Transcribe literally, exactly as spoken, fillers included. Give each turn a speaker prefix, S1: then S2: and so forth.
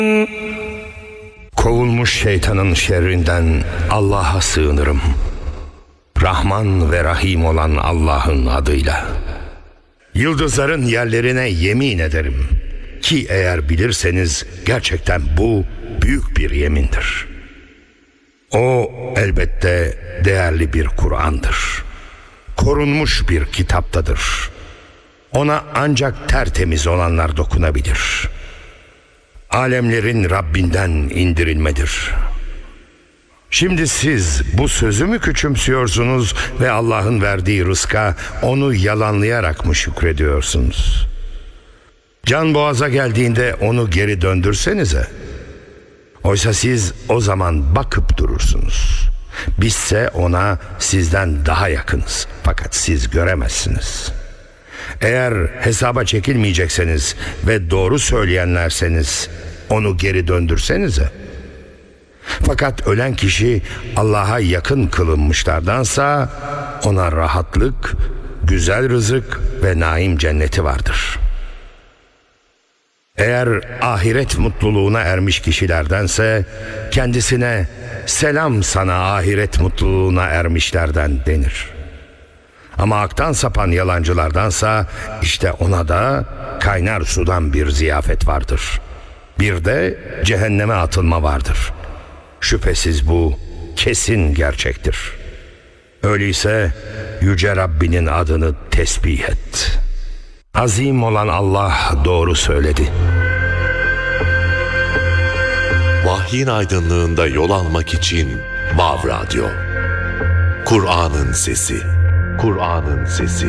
S1: Kovulmuş şeytanın şerrinden Allah'a sığınırım. Rahman ve Rahim olan Allah'ın adıyla. Yıldızların yerlerine yemin ederim ki eğer bilirseniz gerçekten bu büyük bir yemindir. O elbette değerli bir Kur'an'dır. Korunmuş bir kitaptadır. Ona ancak tertemiz olanlar dokunabilir. Alemlerin Rabbinden indirilmedir. Şimdi siz bu sözü mü küçümsüyorsunuz ve Allah'ın verdiği rızka onu yalanlayarak mı şükrediyorsunuz? Can boğaza geldiğinde onu geri döndürsenize. Oysa siz o zaman bakıp durursunuz. Bizse ona sizden daha yakınız, fakat siz göremezsiniz. Eğer hesaba çekilmeyecekseniz ve doğru söyleyenlerseniz onu geri döndürsenize. Fakat ölen kişi Allah'a yakın kılınmışlardansa ona rahatlık, güzel rızık ve naim cenneti vardır. Eğer ahiret mutluluğuna ermiş kişilerdense kendisine selam sana ahiret mutluluğuna ermişlerden denir. Ama haktan sapan yalancılardansa işte ona da kaynar sudan bir ziyafet vardır. Bir de cehenneme atılma vardır. Şüphesiz bu kesin gerçektir. Öyleyse Yüce Rabbinin adını tesbih et. Azim olan Allah doğru söyledi.
S2: Vahyin aydınlığında yol almak için Vav Radyo. Kur'an'ın sesi. Kur'an'ın sesi.